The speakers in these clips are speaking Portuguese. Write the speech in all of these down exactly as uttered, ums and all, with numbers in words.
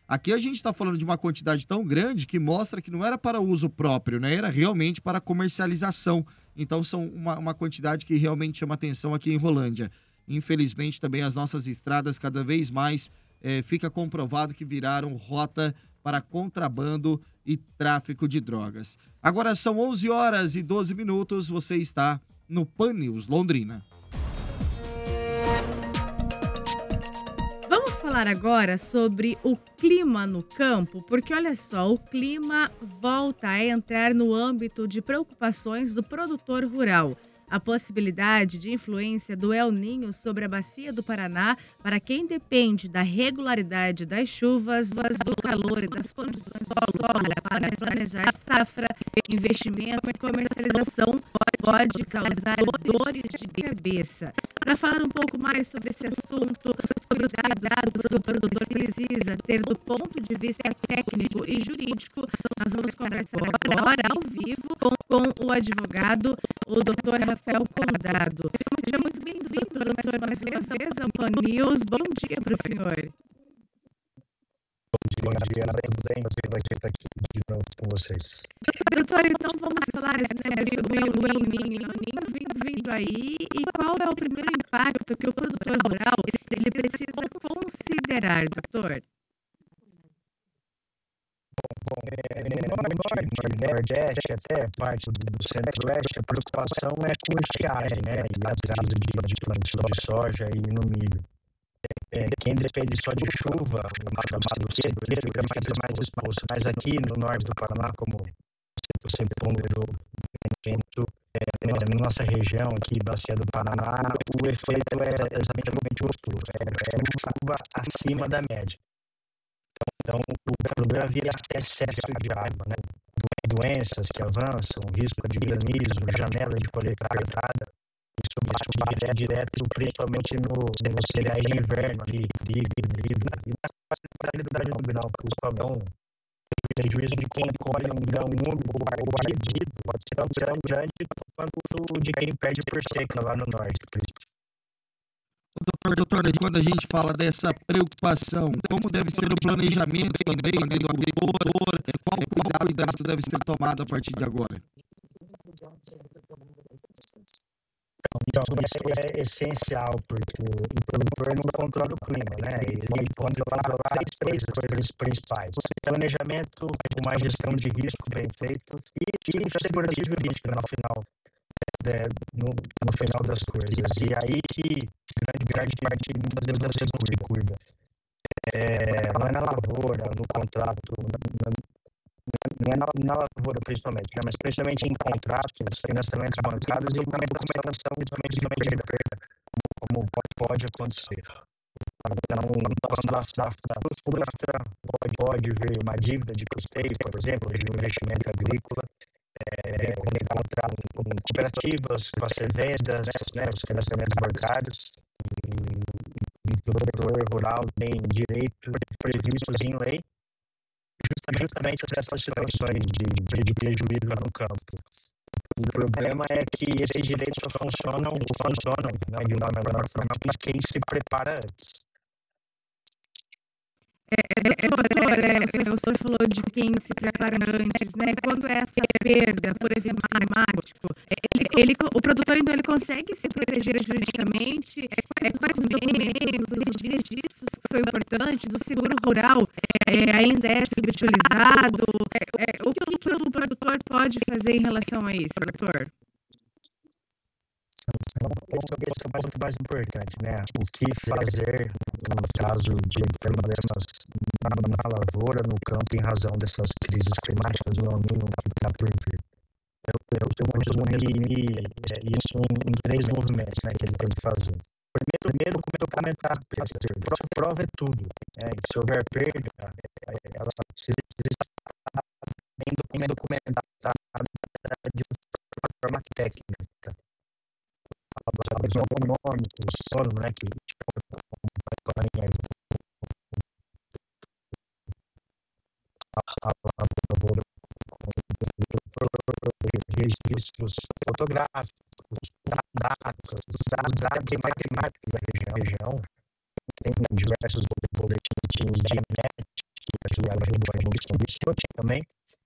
Aqui a gente está falando de uma quantidade tão grande que mostra que não era para uso próprio, né? Era realmente para comercialização. Então são uma, uma quantidade que realmente chama atenção aqui em Rolândia. Infelizmente também as nossas estradas cada vez mais eh, fica comprovado que viraram rota para contrabando e tráfico de drogas. Agora são onze horas e doze minutos, você está no Pan News Londrina. Vamos falar agora sobre o clima no campo, porque olha só, o clima volta a entrar no âmbito de preocupações do produtor rural. A possibilidade de influência do El Niño sobre a bacia do Paraná, para quem depende da regularidade das chuvas, do calor e das condições do solo para planejar safra, investimento e comercialização, pode causar dores de cabeça. Para falar um pouco mais sobre esse assunto, sobre os cuidados que o produtor precisa ter do ponto de vista técnico e jurídico, nós vamos conversar agora, ao vivo, com, com o advogado, o doutor Rafael Cordado. Seja muito bem-vindo, doutor, mais uma vez ao Pan News. Bom dia para o senhor. Bom dia, tudo bem? Você vai estar aqui de novo com vocês. Doutor, então vamos falar né, sobre o El Niño vindo, vindo aí e qual é o primeiro impacto que o produtor rural ele precisa considerar, doutor? Bom, é, no norte, no nordeste, até parte do centro-oeste, a preocupação é com estiagem, né? E atraso de, de plantio de soja e no milho. É, quem depende só de chuva, o chamado sequeiro, fica mais, mais exposto. Mas aqui no norte do Paraná, como você ponderou, vento, é, na nossa região aqui, bacia do Paraná, o efeito é exatamente o oposto. É, é uma chuva acima da média. Então, o problema vira excesso de água, né? Doenças que avançam, risco de granizo, janela de colheita atrasada, isso bate direto, principalmente no, nos cereais de inverno, ali, trigo, milho, e na qualidade nominal, principalmente. O prejuízo de quem colhe um grão úmido ou ardido pode ser tão grande quanto de quem perde por seca lá no norte. Doutor, doutor, quando a gente fala dessa preocupação, como deve ser o planejamento também né, do agricultor, qual, qual cuidado deve ser tomado a partir de agora? Então, isso é essencial, porque o produtor não controla o clima, né? Ele controla três coisas principais: planejamento, uma gestão de risco bem feito e, e segurança jurídica no final, é, no, no final das coisas. E aí que grande, grande parte muitas vezes não se cuida. É, não é na lavoura, no contrato, na, não é na, na lavoura principalmente, né? Mas principalmente em contratos, financiamentos bancários e uma documentação de perda, como pode, pode acontecer. Então, quando a safra frustra, pode, pode vir uma dívida de custeio, por exemplo, de investimento agrícola, é, como encontrar com cooperativas, com as vendas, né, os financiamentos bancários, e, e o produtor rural tem direito previstos em lei, justamente nessas situações de, de, de prejuízo no campo. O problema é que esses direitos só funcionam, funcionam né, de uma menor forma para quem se prepara antes. É, é, doutor, é, o senhor falou de quem se prepara antes, né? Quando é essa perda por evento climático, ele, ele, o produtor, então, ele consegue se proteger juridicamente? É, quais os documentos, os registros que são importantes, do seguro rural é, ainda é subutilizado? É, é, o que, que o produtor pode fazer em relação a isso, doutor? Esse é o mais, mais importante, né? O que fazer no caso de problemas na, na lavoura, no campo, em razão dessas crises climáticas, o El Niño que está por vir. Eu, eu, eu resumi isso em, em três movimentos, né, que ele tem que fazer. Primeiro, primeiro documentar a perda. Prova, prova é tudo. Né? Se houver perda, ela se está bem documentada de forma técnica. Os econômicos, o sono, né, que a lavoura, registros fotográficos, datas, dados climáticos da região, tem diversos boletins de I N E T, que ajudam a gente com isso também.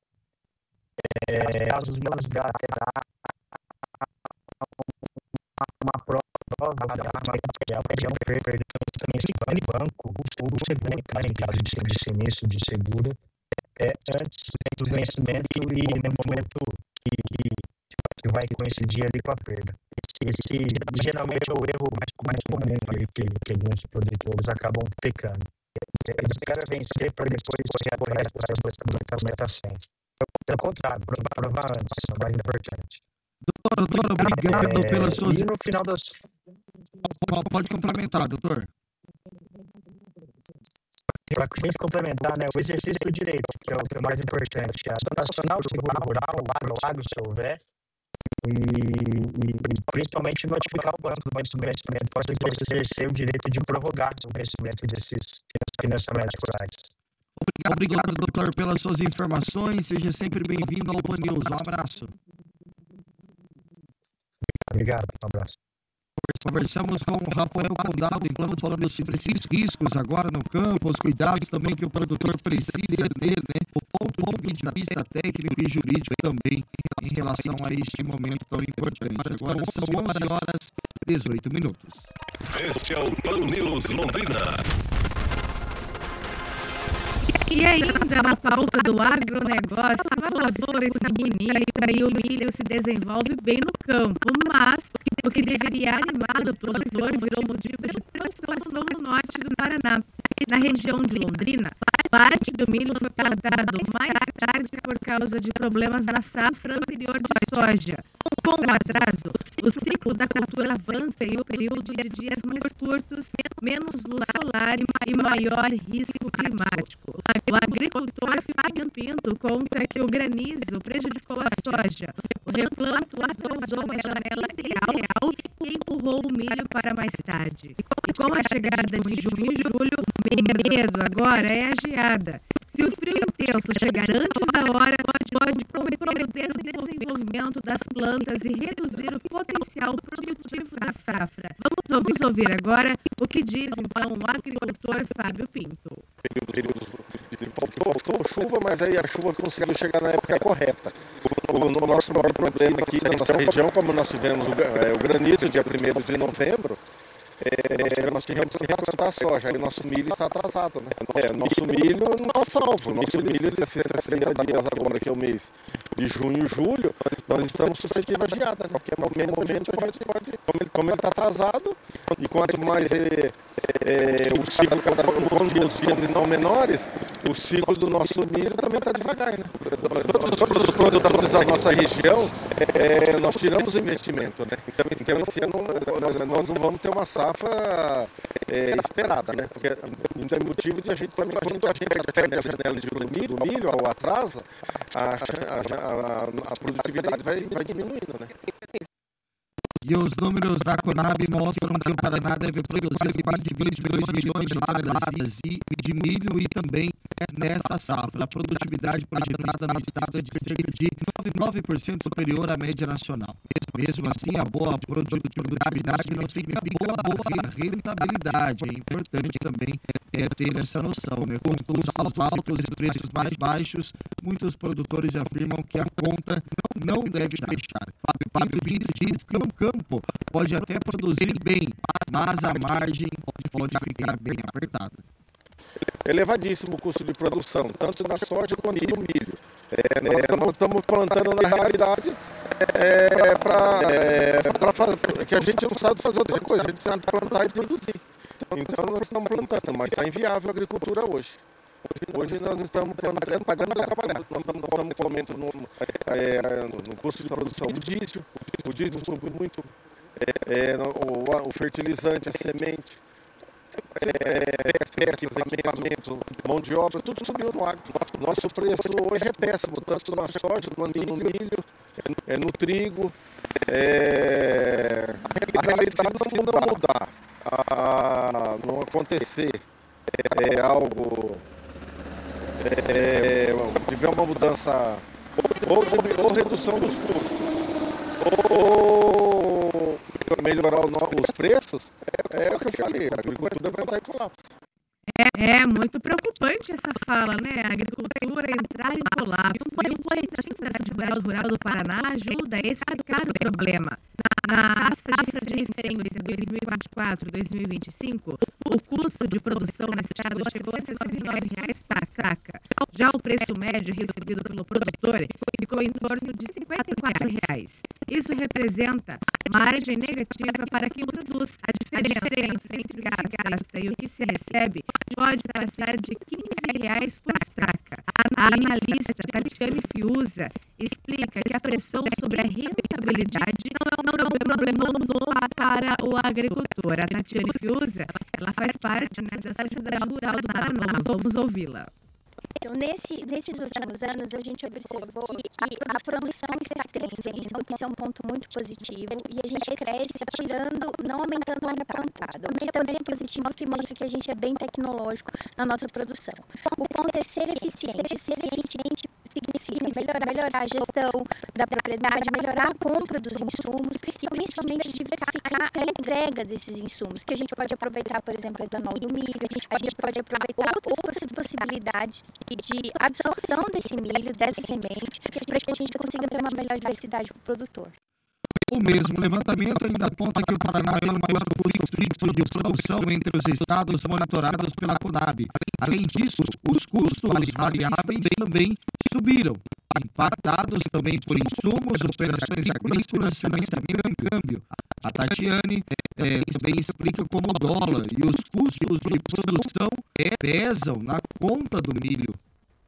É, casos menos dá até dá uma prova de uma perda também em banco, o seguro cai em caso de sinistro de seguro é, antes do vencimento e no momento que, que, que vai coincidir ali com a perda. Esse, geralmente é o erro mais, mais comum ali que, que alguns produtores acabam pecando. Ele espera vencer para depois correr atrás da documentação. Pelo contrário, provar antes, é o mais importante. Doutor, doutor, obrigado é, pelas suas... E no final das... Pode complementar, doutor. Para complementar, né, o exercício do direito, que é o que é mais importante. A nacional, o seguro rural, o agro, o agro, se houver, e, e, e principalmente notificar o banco do vencimento, pode exercer o direito de prorrogar o vencimento desses financiamentos rurais. Obrigado, doutor, pelas suas informações. Seja sempre bem-vindo ao Pan News. Um abraço. Obrigado, um abraço. Conversamos com o Rafael Condado, então falando sobre esses riscos agora no campo, os cuidados também que o produtor precisa ter, né? O ponto de vista técnico e jurídico também em relação a este momento tão importante. Agora são onze horas e dezoito minutos. Este é o Pan News Londrina. E ainda na pauta do agronegócio, valores na bonita e o milho se desenvolve bem no campo, mas o que deveria animar o produtor virou motivo de preocupação no norte do Paraná. Na região de Londrina, parte do milho foi plantado mais tarde por causa de problemas na safra anterior de soja. Com o atraso, o ciclo da cultura avança e o período de dias mais curtos, menos luz solar e maior risco climático. O agricultor Fábio Pinto conta que o granizo prejudicou a soja. O replanto atrasou a janela ideal e empurrou o milho para mais tarde. E com a chegada de junho e julho, o medo agora é a geada. Se o frio intenso chegar antes da hora, pode comprometer o desenvolvimento das plantas e reduzir o potencial produtivo da safra. Vamos ouvir agora o que diz então o agricultor Fábio Pinto. Faltou chuva, mas aí a chuva conseguiu chegar na época correta. O nosso maior problema aqui na nossa região, como nós tivemos o, é, o granizo dia primeiro de novembro, é, nós tivemos que replantar a soja, aí o nosso milho está atrasado, né? É, nosso milho não está salvo, nosso milho de sessenta dias agora, que é o mês de junho e julho, nós estamos suscetíveis a geada, né? Qualquer momento a gente pode, pode como ele está atrasado, e quanto mais ele, é, o ciclo, quando os dias não menores, o ciclo do nosso milho também está devagar, né? Todos os produtores da nossa região, é, nós tiramos o investimento, né? Então esse ano nós, nós não vamos ter uma safra é, esperada, né? Porque não tem motivo de a gente, quando a gente, a gente perde a janela de milho, do milho ou atrasa, a, a, a, a produtividade vai, vai diminuindo, né? E os números da Conab mostram que o Paraná deve produzir quase vinte e dois milhões de toneladas de milho e também nesta safra. A produtividade projetada no estado é de cerca de nove por cento superior à média nacional. Mesmo assim, a boa produtividade não significa boa rentabilidade. É importante também é, ter essa noção, né? Com custos altos e preços mais baixos, muitos produtores afirmam que a conta não deve fechar. Fábio Pinto diz que um campo pode até produzir bem, mas a margem pode ficar bem apertada. Elevadíssimo o custo de produção, tanto na soja quanto no milho. É, nós estamos, estamos plantando na realidade é, para é, que a gente não sabe fazer outra coisa, a gente sabe plantar e produzir. Então nós estamos plantando, mas está inviável a agricultura hoje. Hoje nós estamos plantando, pagando para trabalhar. Nós estamos, nós estamos com aumento no, é, no custo de produção do diesel, o diesel subiu muito, é, é, o, o fertilizante, a semente, é, peças, equipamento, mão de obra, tudo subiu no agro. Nosso preço hoje é péssimo, tanto na soja, no milho, é, no trigo. É, a realidade, se não mudar, a, não acontecer é, algo... É, tiver uma mudança ou, de, ou redução dos custos ou melhorar o, os preços, é, é o que eu falei, a agricultura vai estar em colapso. É, é muito preocupante essa fala, né? A agricultura entrar em colapso. E o boletim da Cidade Rural do Paraná ajuda a explicar o problema. Na safra de referência dois mil e vinte e quatro a dois mil e vinte e cinco, o custo de produção no estado chegou a sessenta e nove reais por saca. Já o preço médio recebido pelo produtor ficou em torno de cinquenta e quatro reais. Isso representa margem negativa para quem produz. A diferença entre o que se gasta e o que se recebe pode passar de quinze reais por saca. A analista Tatiane Fiuza explica que a pressão sobre a rentabilidade não é um problema novo para o agricultor. A Tatiane Fiuza, ela faz parte, né, da Sociedade Rural do Paraná. Vamos ouvi-la. Então, nesse, nesses últimos anos, a gente observou que a produção está crescendo, isso é um ponto muito positivo, e a gente cresce tirando, não aumentando a área plantada, o que também é positivo, que mostra que a gente é bem tecnológico na nossa produção. O ponto é ser eficiente, ser eficiente significa melhorar, melhorar a gestão da propriedade, melhorar a compra dos insumos e principalmente diversificar a entrega desses insumos, que a gente pode aproveitar, por exemplo, o etanol do milho, a gente, a gente pode aproveitar outras possibilidades de absorção desse milho, dessa semente, para que a gente consiga ter uma melhor diversidade para o produtor. O mesmo levantamento ainda aponta que o Paraná é o maior custo fixo de produção entre os estados monitorados pela Conab. Além disso, os custos variáveis também subiram, impactados também por insumos, operações agrícolas, financiamento e câmbio. A Tatiane é, também explica como o dólar e os custos de produção é, pesam na conta do milho.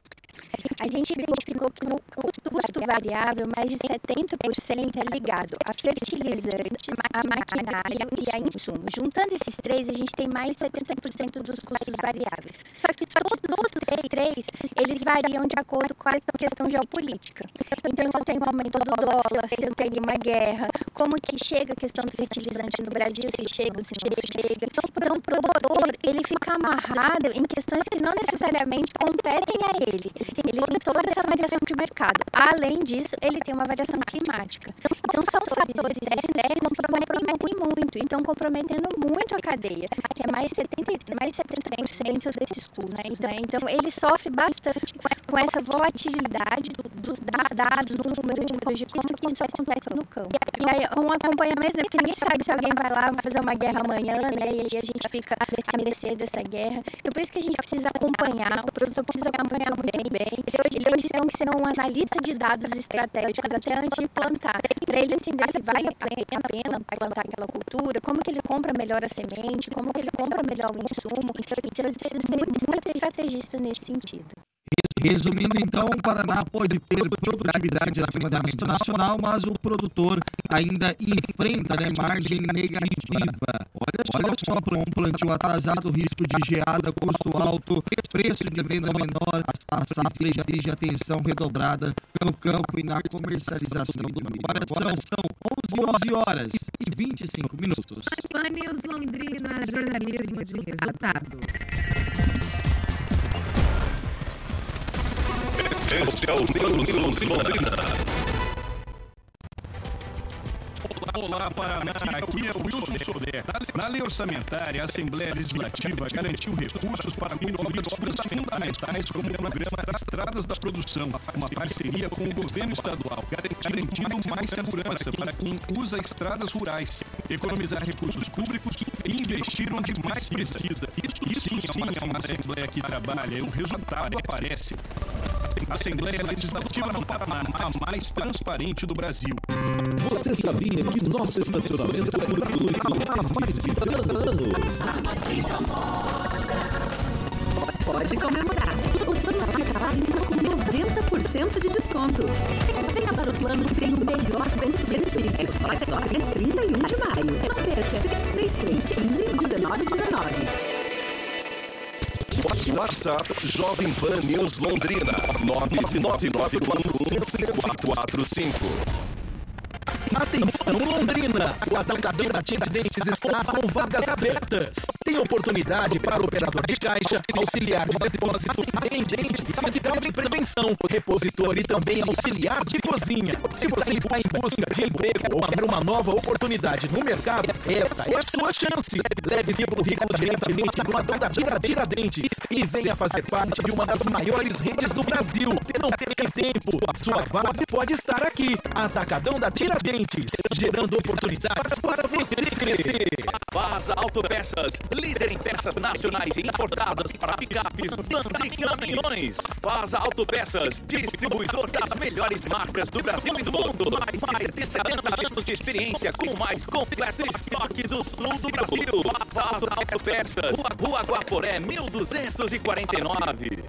A gente identificou que no custo variável, mais de setenta por cento é ligado a fertilizante, a maquinário e a insumo. Juntando esses três, a gente tem mais de setenta por cento dos custos variáveis. Só que todos os três, eles variam de acordo com a questão geopolítica. Então, se eu tenho um aumento do dólar, se eu tenho uma guerra, como que chega a questão do fertilizante no Brasil, se chega, se não chega. Então, o produtor, ele fica amarrado em questões que não necessariamente competem a ele. Ele tem toda essa variação de mercado. Além disso, ele tem uma variação climática. Então, são fatores externos que comprometem muito. Então, comprometendo muito a cadeia, que é mais, setenta, mais setenta por cento desses custos. Né? Então, ele sofre bastante com essa volatilidade dos dados, dos números, de como que isso acontece no campo. E aí, um acompanhamento, ninguém sabe se alguém vai lá fazer uma guerra amanhã, né? E a gente fica à mercê dessa guerra. Então, por isso que a gente precisa acompanhar, o produtor precisa acompanhar bem, bem. Ele hoje tem que ser um analista de dados estratégicos até antes de plantar, para ele entender se vale a pena plantar aquela cultura, como que ele compra melhor a semente, como que ele compra melhor o insumo. Então, ele precisa ser muito estrategista nesse sentido. Resumindo, então, o Paraná pode ter produtividade acima da média nacional, mas o produtor ainda enfrenta, né, margem negativa. Olha só, olha só para um plantio atrasado, risco de geada, custo alto, preço de venda menor, a safra exige atenção redobrada no campo e na comercialização do milho. Agora são onze horas e vinte e cinco minutos. News Londrina, jornalismo de resultado. Este é o News Londrina. Olá, Paraná, aqui é o Wilson Soler. Na lei orçamentária, a Assembleia Legislativa garantiu recursos para obras fundamentais como o programa das Estradas da Produção, uma parceria com o governo estadual, garantindo mais segurança para quem usa estradas rurais, economizar recursos públicos e investir onde mais precisa. Isso sim é uma Assembleia que trabalha e o resultado aparece. A Assembleia Legislativa do Paraná, a mais transparente do Brasil. Você sabia que nosso estacionamento é gratuito há mais de anos? Pode comemorar. O plano Parkside está com noventa por cento de desconto. Venha para o plano que tem o melhor benefício. Só até trinta e um de maio. Não perca. três três um cinco, um nove um nove. WhatsApp Jovem Pan News Londrina nove nove nove quatro um quatro quatro cinco. Atenção Londrina, o Atacadão da Tiradentes está com vagas abertas. Tem oportunidade para operador de caixa, auxiliar de depósito, atendente, fiscal de prevenção, repositor e também auxiliar de cozinha. Se você está em busca de emprego ou abrir uma nova oportunidade no mercado, essa é a sua chance. Leve seu currículo diretamente no Atacadão da Tiradentes e venha fazer parte de uma das maiores redes do Brasil. Não perca tempo, sua vaga pode estar aqui. Atacadão da Tiradentes, gerando oportunidades para você crescer. Vaza Autopeças, líder em peças nacionais e importadas para picapes, vans e caminhões. Vaza Autopeças, distribuidor das melhores marcas do Brasil e do mundo. Mais de setenta anos de experiência com o mais completo estoque do sul do Brasil. Vaza Autopeças, Rua Guaporé, mil duzentos e quarenta e nove.